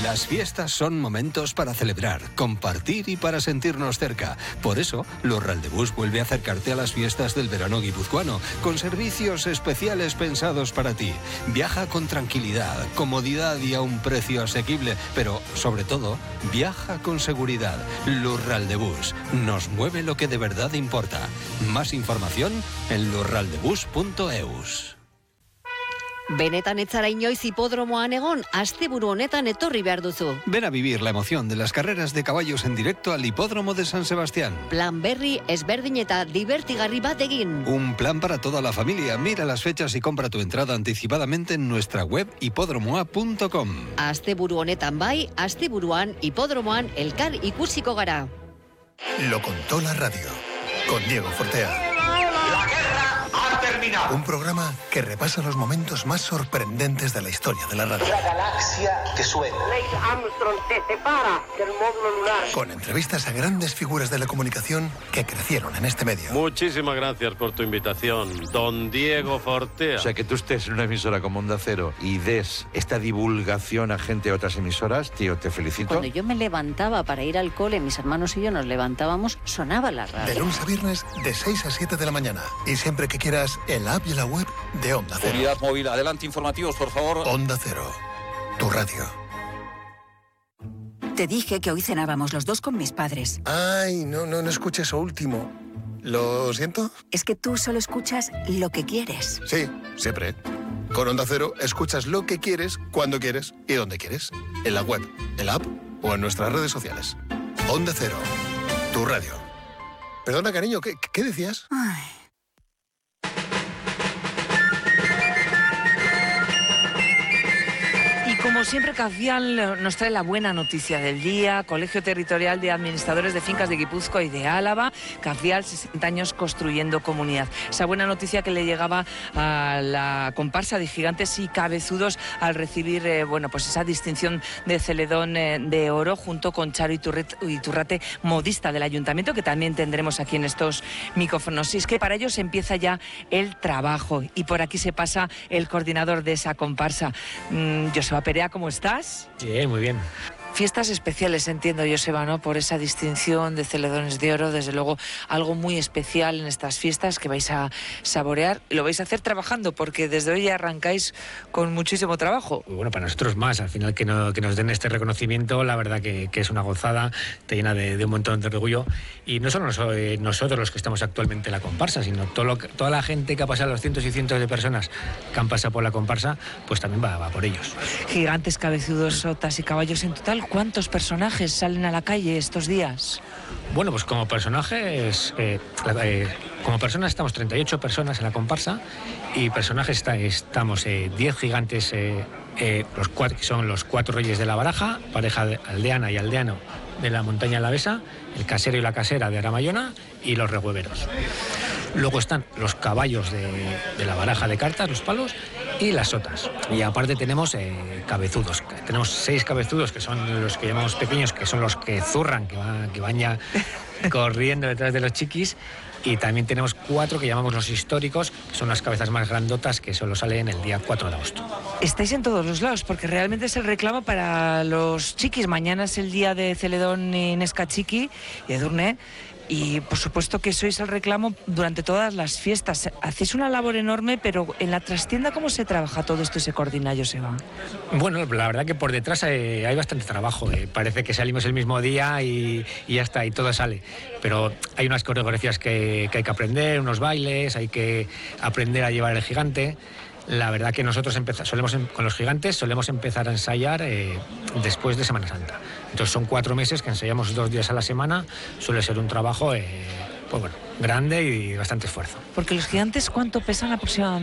Las fiestas son momentos para celebrar, compartir y para sentirnos cerca. Por eso, los Raldebús vuelve a acercarte a las fiestas del verano guipuzcoano, con servicios especiales pensados para ti. Viaja con tranquilidad, comodidad y a un precio asequible, pero, sobre todo, viaja con seguridad. Los Raldebús. Nos mueve lo que de verdad importa. Más información en losraldebus.eus. Benetan ez zara inoiz hipodromoan egon, asteburu honetan etorri behar duzu. Ven a vivir la emoción de las carreras de caballos en directo al hipódromo de San Sebastián. Plan berri, ezberdin eta divertigarri bat egin. Un plan para toda la familia. Mira las fechas y compra tu entrada anticipadamente en nuestra web hipodromoa.com. Asteburu honetan bai, asteburuan hipodromoan elkar ikusiko gara. Lo contó la radio, con Diego Fortea. Un programa que repasa los momentos más sorprendentes de la historia de la radio. La galaxia que suena. Neil Armstrong se separa del módulo lunar. Con entrevistas a grandes figuras de la comunicación que crecieron en este medio. Muchísimas gracias por tu invitación, don Diego Fortea. O sea, que tú estés en una emisora como Onda Cero y des esta divulgación a gente de otras emisoras, tío, te felicito. Cuando yo me levantaba para ir al cole, mis hermanos y yo nos levantábamos, sonaba la radio. De lunes a viernes, de 6 a 7 de la mañana. Y siempre que quieras, en la app y la web de Onda Cero. Unidad móvil, adelante informativos, por favor. Onda Cero, tu radio. Te dije que hoy cenábamos los dos con mis padres. Ay, no escuché eso último. ¿Lo siento? Es que tú solo escuchas lo que quieres. Sí, siempre. Con Onda Cero escuchas lo que quieres, cuando quieres y donde quieres. En la web, en la app o en nuestras redes sociales. Onda Cero, tu radio. Perdona, cariño, ¿qué decías? Ay. Como siempre, Cafial nos trae la buena noticia del día. Colegio Territorial de Administradores de Fincas de Guipúzcoa y de Álava. Cafial, 60 años construyendo comunidad. Esa buena noticia que le llegaba a la comparsa de Gigantes y Cabezudos al recibir pues esa distinción de Celedón de Oro junto con Charo Iturrate, modista del Ayuntamiento, que también tendremos aquí en estos micrófonos. Y es que para ellos empieza ya el trabajo. Y por aquí se pasa el coordinador de esa comparsa, Joseba Perea, ¿cómo estás? Bien, muy bien. Fiestas especiales, entiendo, Joseba, ¿no? Por esa distinción de Celedones de Oro, desde luego algo muy especial en estas fiestas que vais a saborear. Y lo vais a hacer trabajando, porque desde hoy ya arrancáis con muchísimo trabajo. Bueno, para nosotros más, al final que nos den este reconocimiento, la verdad que es una gozada, te llena de un montón de orgullo. Y no solo nosotros los que estamos actualmente en la comparsa, sino toda la gente que ha pasado, los cientos y cientos de personas que han pasado por la comparsa, pues también va por ellos. Gigantes, Cabezudos, Sotas y Caballos en total. ¿Cuántos personajes salen a la calle estos días? Bueno, pues como personajes, como personas estamos 38 personas en la comparsa y personajes estamos 10 gigantes, los cuatro, que son los 4 reyes de la baraja, pareja de aldeana y aldeano de la montaña alavesa, el casero y la casera de Aramayona y los rehueveros. Luego están los caballos de la baraja de cartas, los palos, y las sotas. Y aparte tenemos cabezudos. Tenemos 6 cabezudos, que son los que llamamos pequeños, que son los que zurran, que van ya corriendo detrás de los chiquis. Y también tenemos 4 que llamamos los históricos, que son las cabezas más grandotas, que solo salen el día 4 de agosto. Estáis en todos los lados, porque realmente es el reclamo para los chiquis. Mañana es el día de Celedón y Nesca Chiqui y Edurne. Y por supuesto que sois el reclamo durante todas las fiestas. Hacéis una labor enorme, pero en la trastienda, ¿cómo se trabaja todo esto y se coordina, Joseba? Bueno, la verdad que por detrás hay bastante trabajo. Parece que salimos el mismo día y ya está, y todo sale. Pero hay unas coreografías que hay que aprender, unos bailes, hay que aprender a llevar el gigante. La verdad que nosotros con los gigantes solemos empezar a ensayar después de Semana Santa. Entonces son 4 meses que ensayamos 2 días a la semana. Suele ser un trabajo grande y bastante esfuerzo. Porque los gigantes, ¿cuánto pesan aproximadamente?